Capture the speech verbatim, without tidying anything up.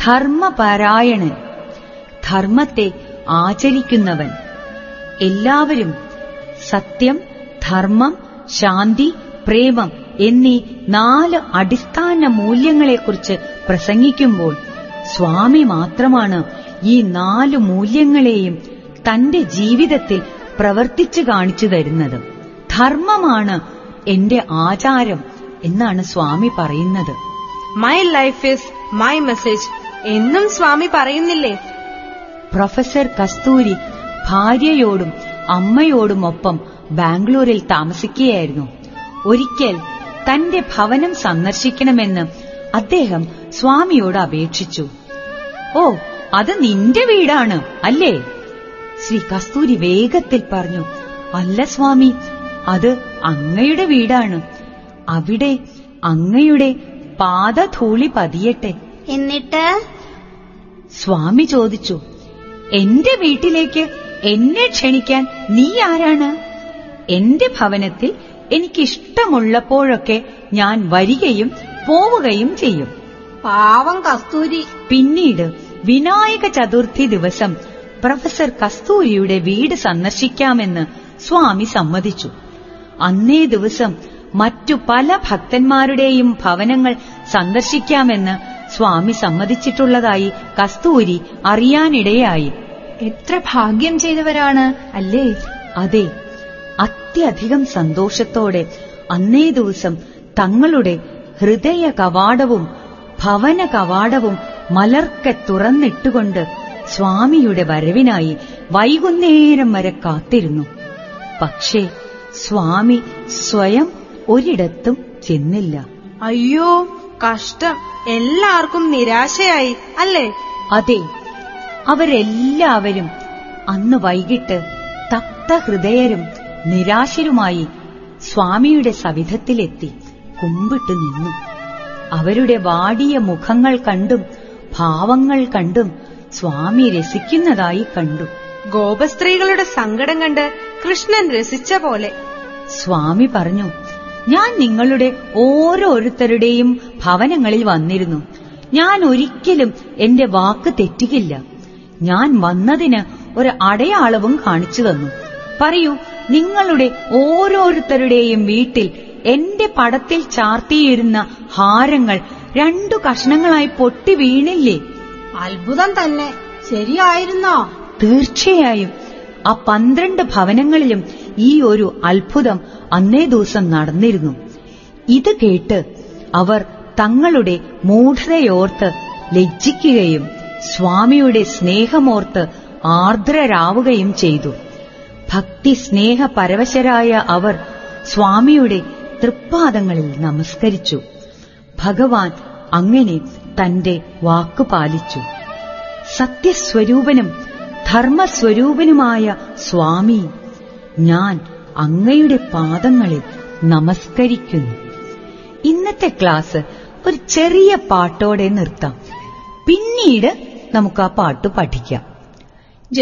ധർമ്മപരായണൻ, ധർമ്മത്തെ ആചരിക്കുന്നവൻ. എല്ലാവരും സത്യം, ധർമ്മം, ശാന്തി, പ്രേമം എന്നീ നാല് അടിസ്ഥാന മൂല്യങ്ങളെക്കുറിച്ച് പ്രസംഗിക്കുമ്പോൾ സ്വാമി മാത്രമാണ് ഈ നാല് മൂല്യങ്ങളെയും തന്റെ ജീവിതത്തിൽ പ്രവർത്തിച്ചു കാണിച്ചു തരുന്നത്. ധർമ്മമാണ് എന്റെ ആചാരം എന്നാണ് സ്വാമി പറയുന്നത്. My life is my message എന്നും സ്വാമി പറയുന്നില്ലേ? പ്രൊഫസർ കസ്തൂരി ഭാര്യയോടും അമ്മയോടുമൊപ്പം ബാംഗ്ലൂരിൽ താമസിക്കുകയായിരുന്നു. ഒരിക്കൽ തന്റെ ഭവനം സന്ദർശിക്കണമെന്ന് അദ്ദേഹം സ്വാമിയോട് അപേക്ഷിച്ചു. ഓ, അത് നിന്റെ വീടാണ് അല്ലേ? ശ്രീ കസ്തൂരി വേഗത്തിൽ പറഞ്ഞു, അല്ല സ്വാമി, അത് അങ്ങയുടെ വീടാണ്. അവിടെ അങ്ങയുടെ പാദധൂളി പതിയട്ടെ. എന്നിട്ട് സ്വാമി ചോദിച്ചു, എന്റെ വീട്ടിലേക്ക് എന്നെ ക്ഷണിക്കാൻ നീ ആരാണ്? എന്റെ ഭവനത്തിൽ എനിക്കിഷ്ടമുള്ളപ്പോഴൊക്കെ ഞാൻ വരികയും പോവുകയും ചെയ്യും. പാവം കസ്തൂരി. പിന്നീട് വിനായക ചതുർത്ഥി ദിവസം പ്രൊഫസർ കസ്തൂരിയുടെ വീട് സന്ദർശിക്കാമെന്ന് സ്വാമി സമ്മതിച്ചു. അന്നേ ദിവസം മറ്റു പല ഭക്തന്മാരുടെയും ഭവനങ്ങൾ സന്ദർശിക്കാമെന്ന് സ്വാമി സമ്മതിച്ചിട്ടുള്ളതായി കസ്തൂരി അറിയാനിടയായി. എത്ര ഭാഗ്യം ചെയ്തവരാണ് അല്ലേ? അതെ, അത്യധികം സന്തോഷത്തോടെ അന്നേ ദിവസം തങ്ങളുടെ ഹൃദയ കവാടവും ഭവന കവാടവും മലർക്കെ തുറന്നിട്ടുകൊണ്ട് സ്വാമിയുടെ വരവിനായി വൈകുന്നേരം വരെ കാത്തിരുന്നു. പക്ഷേ സ്വാമി സ്വയം ഒരിടത്തും ചെന്നില്ല. അയ്യോ, കഷ്ടം. എല്ലാവർക്കും നിരാശയായി അല്ലേ? അതെ, അവരെല്ലാവരും അന്ന് വൈകിട്ട് തപ്തഹൃദയരും നിരാശരുമായി സ്വാമിയുടെ സവിധത്തിലെത്തി കുമ്പിട്ടു നിന്നു. അവരുടെ വാടിയ മുഖങ്ങൾ കണ്ടും ഭാവങ്ങൾ കണ്ടും സ്വാമി രസിക്കുന്നതായി കണ്ടു. ഗോപസ്ത്രീകളുടെ സങ്കടം കണ്ട് കൃഷ്ണൻ രസിച്ച പോലെ. സ്വാമി പറഞ്ഞു, ഞാൻ നിങ്ങളുടെ ഓരോരുത്തരുടെയും ഭവനങ്ങളിൽ വന്നിരുന്നു. ഞാൻ ഒരിക്കലും എന്റെ വാക്ക് തെറ്റിക്കില്ല. ഞാൻ വന്നതിന് ഒരു അടയാളവും കാണിച്ചു തന്നു. പറയൂ, നിങ്ങളുടെ ഓരോരുത്തരുടെയും വീട്ടിൽ എന്റെ പടത്തിൽ ചാർത്തിയിരുന്ന ഹാരങ്ങൾ രണ്ടു കഷ്ണങ്ങളായി പൊട്ടി വീണില്ലേ? അത്ഭുതം തന്നെ. ശരിയായിരുന്നോ? തീർച്ചയായും. ആ പന്ത്രണ്ട് ഭവനങ്ങളിലും ഈ ഒരു അത്ഭുതം അന്നേ ദിവസം നടന്നിരുന്നു. ഇത് കേട്ട് അവർ തങ്ങളുടെ മൂഢതയോർത്ത് ലജ്ജിക്കുകയും സ്വാമിയുടെ സ്നേഹമോർത്ത് ആർദ്രരാവുകയും ചെയ്തു. ഭക്തി സ്നേഹ പരവശരായ അവർ സ്വാമിയുടെ തൃപ്പാദങ്ങളിൽ നമസ്കരിച്ചു. ഭഗവാൻ അങ്ങനെ തന്റെ വാക്കു പാലിച്ചു. സത്യസ്വരൂപനും ധർമ്മസ്വരൂപനുമായ സ്വാമി, ഞാൻ അങ്ങയുടെ പാദങ്ങളിൽ നമസ്കരിക്കുന്നു. ഇന്നത്തെ ക്ലാസ് ഒരു ചെറിയ പാട്ടോടെ നിർത്താം. പിന്നീട് നമുക്ക് ആ പാട്ട് പഠിക്കാം.